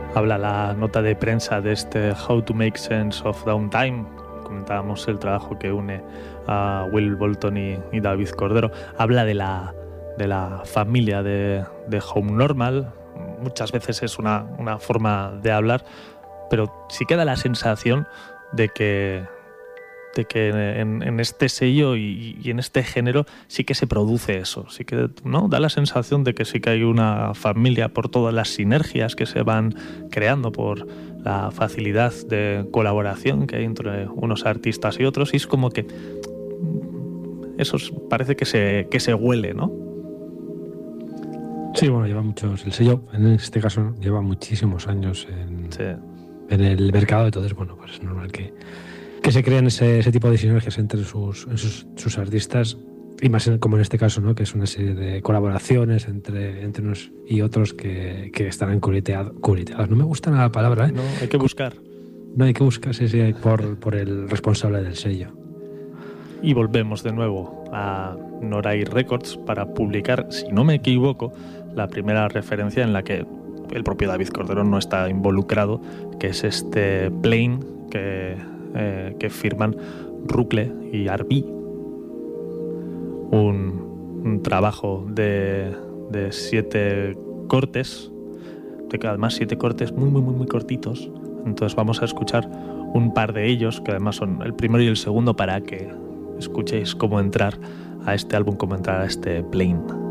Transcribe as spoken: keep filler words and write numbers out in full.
Habla la nota de prensa de este How to Make Sense of Downtime. Comentábamos el trabajo que une a Will Bolton y, y David Cordero. Habla de la, de la familia de, de Home Normal. Muchas veces es una, una forma de hablar, pero sí queda la sensación de que, de que en, en este sello y, y en este género sí que se produce eso. Sí que, ¿no? Da la sensación de que sí que hay una familia por todas las sinergias que se van creando, por la facilidad de colaboración que hay entre unos artistas y otros, y es como que eso parece que se, que se huele, ¿no? Sí, bueno, lleva muchos, el sello en este caso lleva muchísimos años en, Sí. en el mercado, entonces bueno, pues es normal que, que se creen ese, ese tipo de sinergias entre sus, sus, sus artistas, y más en, como en este caso, ¿no? Que es una serie de colaboraciones entre, entre unos y otros que, que estarán cureteados. No me gusta nada la palabra, ¿eh? No, hay que buscar. No hay que buscar, sí, sí, por, por el responsable del sello. Y volvemos de nuevo a Norai Records para publicar, si no me equivoco, la primera referencia en la que el propio David Cordero no está involucrado, que es este Plane que, eh, que firman Rukle y Arbi. Un, un trabajo de, de siete cortes, de además siete cortes muy, muy, muy, muy cortitos. Entonces vamos a escuchar un par de ellos, que además son el primero y el segundo, para que escuchéis cómo entrar a este álbum, cómo entrar a este Plane.